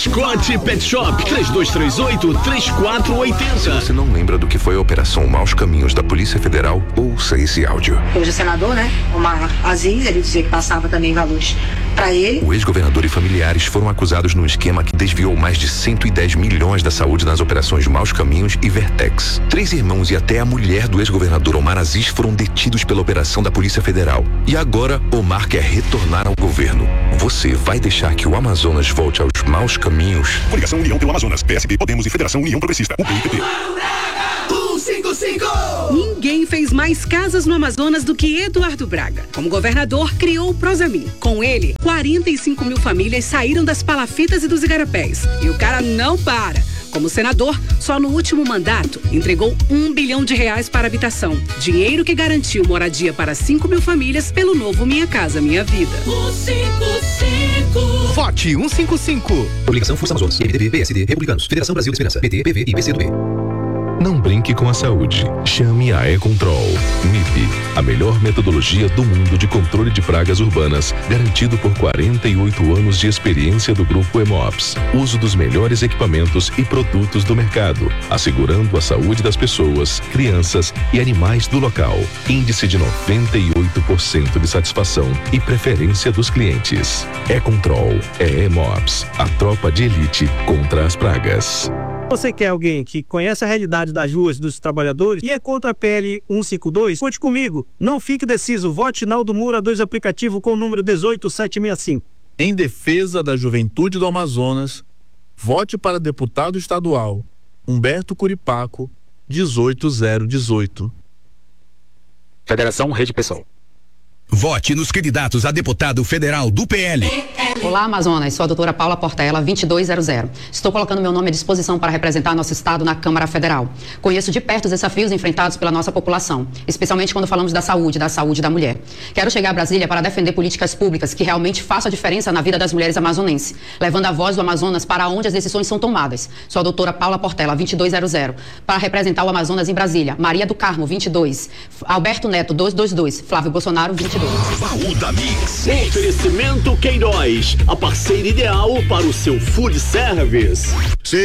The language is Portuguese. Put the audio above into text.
Scott Pet Shop 3238-3480. Se você não lembra do que foi a Operação Maus Caminhos da Polícia Federal, ouça esse áudio. Hoje o senador, né, Omar Aziz, ele dizia que passava também valores para ele. O ex-governador e familiares foram acusados num esquema que desviou mais de 110 milhões da saúde nas operações Maus Caminhos e Vertex. 3 irmãos e até a mulher do ex-governador Omar Aziz foram detidos pela operação da Polícia Federal. E agora, Omar quer retornar ao governo. Você vai deixar que o Amazonas volte aos maus caminhos? Coligação União pelo Amazonas, PSB, Podemos e Federação União Progressista, UPI-PT. 155! Ninguém fez mais casas no Amazonas do que Eduardo Braga. Como governador, criou o Prosamin. Com ele, 45 mil famílias saíram das palafitas e dos igarapés. E o cara não para. Como senador, só no último mandato, entregou R$1 bilhão para habitação. Dinheiro que garantiu moradia para 5 mil famílias pelo novo Minha Casa Minha Vida. 155! Vote 155. Coligação Força Amazonas, MDB, PSD, Republicanos, Federação Brasil da Esperança, PT, PV e PCdoB. Não brinque com a saúde. Chame a E-Control. MIP, a melhor metodologia do mundo de controle de pragas urbanas, garantido por 48 anos de experiência do Grupo Hemops. Uso dos melhores equipamentos e produtos do mercado, assegurando a saúde das pessoas, crianças e animais do local. Índice de 98% de satisfação e preferência dos clientes. E-Control é Hemops, a tropa de elite contra as pragas. Você quer alguém que conhece a realidade das ruas dos trabalhadores e é contra a PL 152? Conte comigo. Não fique deciso. Vote Naldo Moura 2 aplicativo com o número 18765. Em defesa da juventude do Amazonas, vote para deputado estadual Humberto Curipaco 18018. Federação Rede Pessoal. Vote nos candidatos a deputado federal do PL. Olá, Amazonas. Sou a doutora Paula Portela, 2200. Estou colocando meu nome à disposição para representar nosso estado na Câmara Federal. Conheço de perto os desafios enfrentados pela nossa população, especialmente quando falamos da saúde da mulher. Quero chegar a Brasília para defender políticas públicas que realmente façam a diferença na vida das mulheres amazonenses, levando a voz do Amazonas para onde as decisões são tomadas. Sou a doutora Paula Portela, 2200. Para representar o Amazonas em Brasília, Maria do Carmo, 22. Alberto Neto, 222. Flávio Bolsonaro, 22. Baú da Mix. Oferecimento Queiroz, a parceira ideal para o seu food service.